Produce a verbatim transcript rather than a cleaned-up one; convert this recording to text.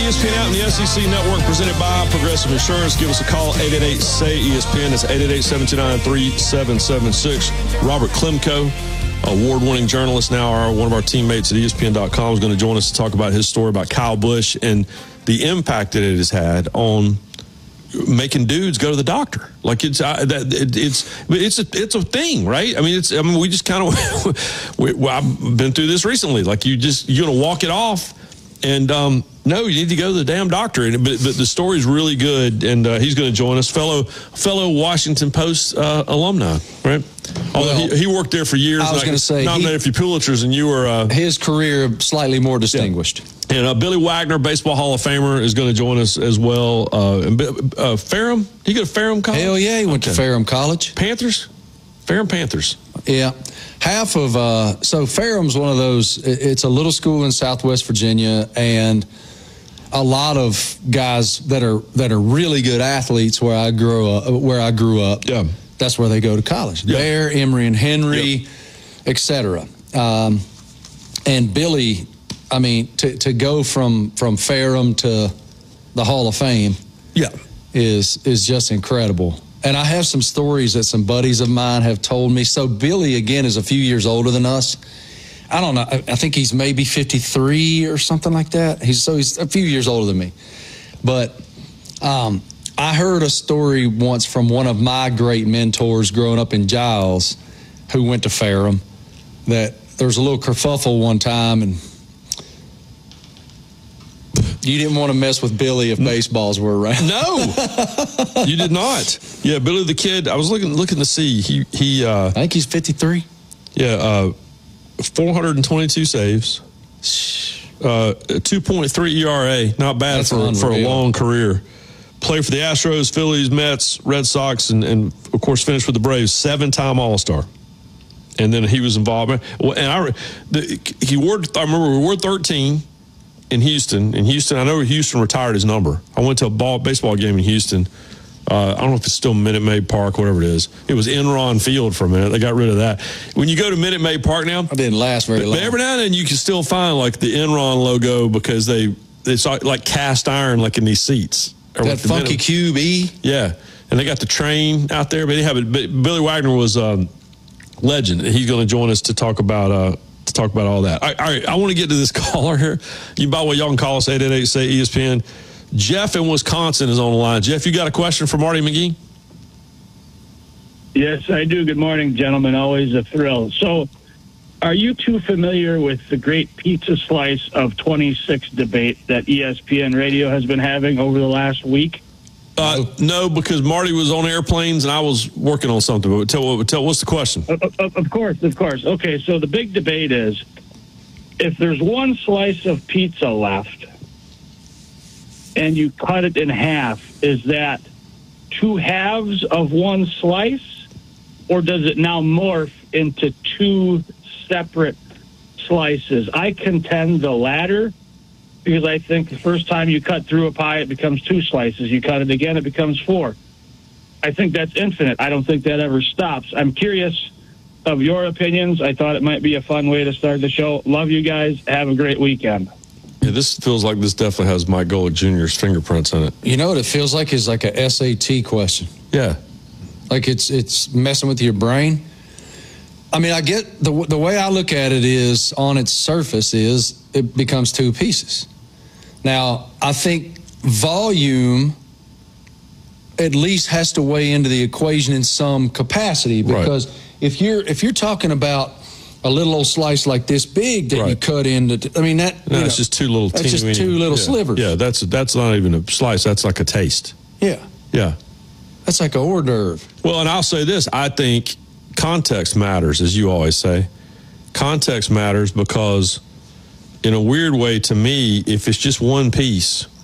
E S P N out in the S E C Network, presented by Progressive Insurance. Give us a call, eight eight eight, S A Y, E S P N. That's eight eight eight, seven two nine, three seven seven six. Robert Klemko, award-winning journalist, now our, one of our teammates at E S P N dot com, is going to join us to talk about his story about Kyle Busch and the impact that it has had on making dudes go to the doctor. Like it's uh, that it, it's it's a it's a thing, right? I mean, it's I mean, we just kind of we, well, I've been through this recently. Like you just you're gonna walk it off, and um, no, you need to go to the damn doctor. And but, but the story's really good, and uh, he's going to join us, fellow fellow Washington Post uh, alumni, right? Although Well, he, he worked there for years. I was going to say nominated for Pulitzers, and you were uh, his career slightly more distinguished. Yeah. And uh, Billy Wagner, Baseball Hall of Famer, is going to join us as well. Uh, and uh, Ferrum, did you go to Ferrum College? Hell yeah, he went okay. to Ferrum College. Panthers, Ferrum Panthers. Yeah, half of uh, so Ferrum's one of those. It's a little school in Southwest Virginia, and a lot of guys that are that are really good athletes where I grew up. Where I grew up, yeah, that's where they go to college. Yeah. There, Emory and Henry, yep. et cetera. Um, and Billy. I mean, to, to go from, from Ferrum to the Hall of Fame yeah. is is just incredible. And I have some stories that some buddies of mine have told me. So Billy, again, is a few years older than us. I don't know. I, I think he's maybe fifty-three or something like that. He's so he's a few years older than me. But um, I heard a story once from one of my great mentors growing up in Giles who went to Ferrum that there was a little kerfuffle one time, and you didn't want to mess with Billy if baseballs were around. No, you did not. Yeah, Billy the Kid. I was looking looking to see. He he. Uh, I think he's fifty-three. Yeah, uh, four hundred twenty-two saves, uh, two point three E R A. Not bad That's for for a long career. Played for the Astros, Phillies, Mets, Red Sox, and and of course finished with the Braves. Seven-time All-Star. And then he was involved. Well, and I the, he wore. I remember we wore thirteen. In Houston, in Houston, I know Houston retired his number. I went to a ball, baseball game in Houston. Uh, I don't know if it's still Minute Maid Park, whatever it is. It was Enron Field for a minute. They got rid of that. When you go to Minute Maid Park now, it didn't last very but, long. But every now and then you can still find like the Enron logo because they it's like cast iron, like in these seats. That like funky Minute, Cube E. Yeah, and they got the train out there. But they have it. But Billy Wagner was um, legend. He's going to join us to talk about. Uh, to talk about all that. All right, all right, I want to get to this caller here. You, by the way, y'all can call us eight eight eight, S A Y, E S P N. Jeff in Wisconsin is on the line. Jeff, you got a question for Marty McGee? Yes, I do. Good morning, gentlemen. Always a thrill. So, are you too familiar with the great pizza slice of twenty-six debate that E S P N Radio has been having over the last week? Uh, no, because Marty was on airplanes and I was working on something. But tell, tell what's the question? Of, of, of course, of course. Okay, so the big debate is, if there's one slice of pizza left and you cut it in half, is that two halves of one slice, or does it now morph into two separate slices? I contend the latter, because I think the first time you cut through a pie, it becomes two slices. You cut it again, it becomes four. I think that's infinite. I don't think that ever stops. I'm curious of your opinions. I thought it might be a fun way to start the show. Love you guys. Have a great weekend. Yeah, this feels like this definitely has Mike Golick Junior's fingerprints in it. You know what it feels like is like a S A T question. Yeah. Like it's it's messing with your brain. I mean, I get the the way I look at it is on its surface is it becomes two pieces. Now, I think volume at least has to weigh into the equation in some capacity, because right. if you're if you're talking about a little old slice like this big that right. you cut into, I mean that no, you it's know, just two little that's teeny, just two little yeah. slivers. Yeah, that's that's not even a slice. That's like a taste. Yeah, yeah, that's like a hors d'oeuvre. Well, and I'll say this: I think context matters, as you always say. Context matters because, in a weird way, to me, if it's just one piece,